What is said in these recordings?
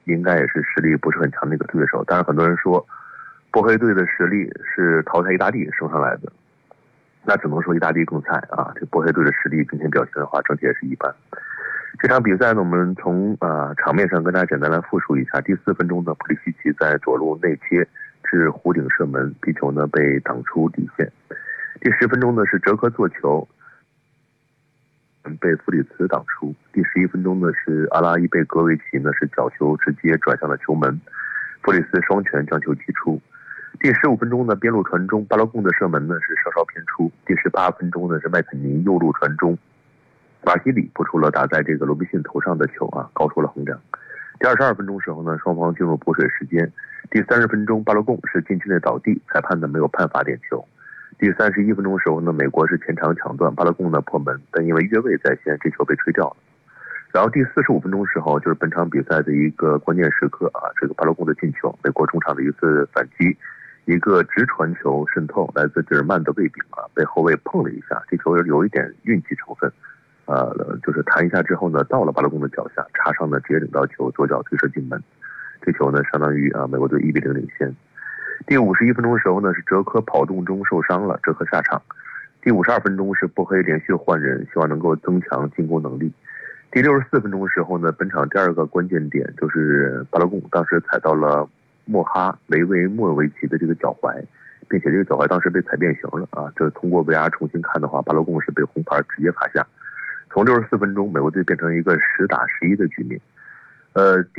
应该也是实力不是很强的一个对手。当然很多人说波黑队的实力是淘汰意大利升上来的，那只能说意大利更菜啊。这波黑队的实力今天表现的话，整体也是一般。这场比赛呢，我们从场面上跟大家简单来复述一下。第4分钟呢，普利西奇在左路内切至弧顶射门，皮球呢被挡出底线。第10分钟呢是哲科做球，被弗里茨挡出。第11分钟呢是阿拉伊贝格维奇呢是角球直接转向了球门，弗里斯双拳将球击出。第15分钟呢边路传中，巴拉贡的射门呢是稍稍偏出。第18分钟呢是麦肯尼右路传中，马西里扑出了打在这个罗比逊头上的球啊，高出了横梁。第22分钟时候呢，双方进入补水时间。第30分钟，巴拉贡是禁区内倒地，裁判呢没有判罚点球。第31分钟时候呢，美国是前场抢断，巴拉贡呢破门，但因为越位在先，这球被吹掉了。然后第45分钟时候，就是本场比赛的一个关键时刻啊，这个巴拉贡的进球，美国中场的一次反击，一个直传球渗透，来自日耳曼的卫兵啊，被后卫碰了一下，这球有一点运气成分。就是弹一下之后呢，到了巴拉贡的脚下，插上呢直接领到球，左脚推射进门。这球呢，相当于美国队1-0领先。第51分钟的时候呢，是哲科跑动中受伤了，哲科下场。第52分钟是波黑连续换人，希望能够增强进攻能力。第64分钟的时候呢，本场第2个关键点就是巴拉贡当时踩到了莫哈维维莫维奇的这个脚踝，并且这个脚踝当时被踩变形了啊。这通过 VR 重新看的话，巴拉贡是被红牌直接罚下。从64分钟，美国队变成一个10打11的局面。第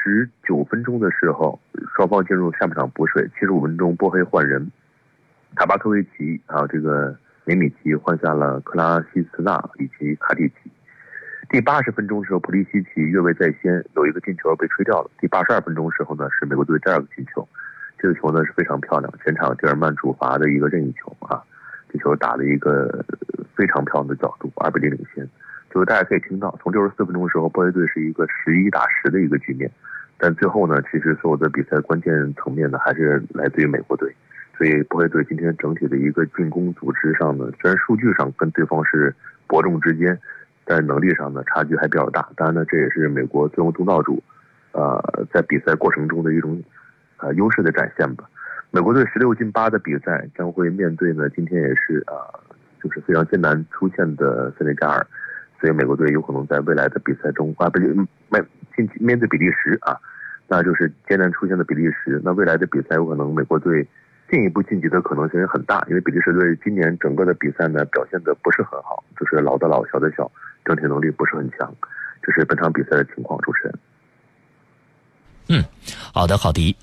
69分钟的时候，双方进入下半场补水。75分钟，波黑换人，塔巴科维奇还有这个梅米奇换下了克拉西茨纳以及卡蒂奇。第80分钟的时候，普利西奇越位在先，有一个进球被吹掉了。第82分钟的时候呢，是美国队第2个进球，这个球呢是非常漂亮，前场日耳曼主罚的一个任意球啊，这球打了一个非常漂亮的角度，2-0领先。就是大家可以听到，从64分钟的时候，波黑队是一个11打10的一个局面，但最后呢，其实所有的比赛关键层面呢，还是来自于美国队。所以波黑队今天整体的一个进攻组织上呢，虽然数据上跟对方是伯仲之间，但能力上呢差距还比较大。当然呢，这也是美国作为东道主，在比赛过程中的一种优势的展现吧。美国队16进8的比赛将会面对呢，今天也是就是非常艰难出现的塞内加尔。所以美国队有可能在未来的比赛中面对比利时啊，那就是艰难出现的比利时。那未来的比赛有可能美国队进一步晋级的可能性也很大，因为比利时队今年整个的比赛呢表现的不是很好，就是老的老，小的小，整体能力不是很强。这是本场比赛的情况，主持人。 好的，郝迪。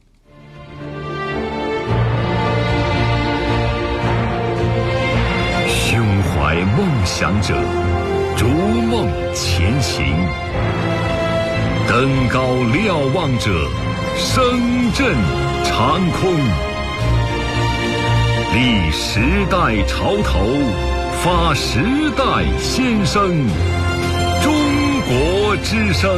胸怀梦想者，逐梦前行，登高瞭望者，声震长空，立时代潮头，发时代先声，中国之声。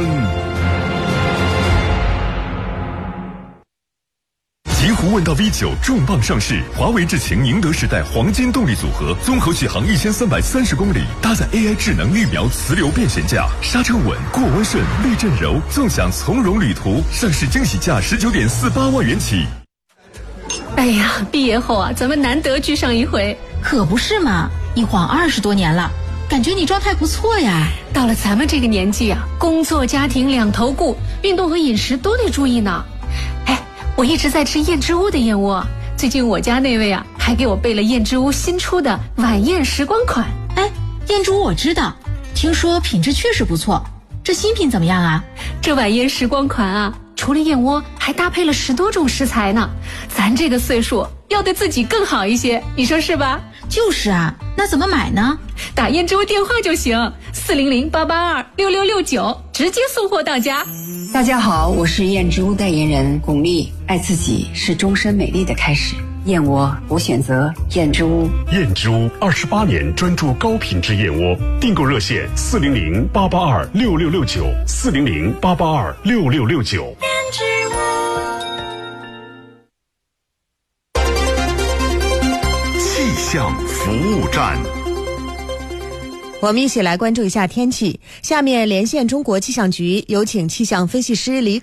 极狐问道 V9 重磅上市，华为智擎宁德时代黄金动力组合，综合续航1330公里，搭载 AI 智能预瞄磁流变悬架，刹车稳，过弯顺，避震柔，纵享从容旅途。上市惊喜价19.48万元起。 哎呀，毕业后啊，咱们难得聚上一回。 可不是嘛，一晃20多年了，感觉你状态不错呀。 到了咱们这个年纪啊，工作家庭两头顾，运动和饮食都得注意呢。我一直在吃燕之屋的燕窝，最近我家那位啊还给我备了燕之屋新出的晚宴时光款。 燕之屋我知道，听说品质确实不错，这新品怎么样啊？ 这晚宴时光款啊，除了燕窝还搭配了10多种食材呢。咱这个岁数要对自己更好一些，你说是吧？ 就是啊，那怎么买呢？ 打燕之屋电话就行，400-882-6669，直接送货到家。 大家好，我是燕之屋代言人巩俐。爱自己是终身美丽的开始，燕窝我选择燕之屋。 燕之屋28年专注高品质燕窝，订购热线400-882-6669 400-882-6669。 燕之屋。 气象服务站。 我们一起来关注一下天气。下面连线中国气象局，有请气象分析师李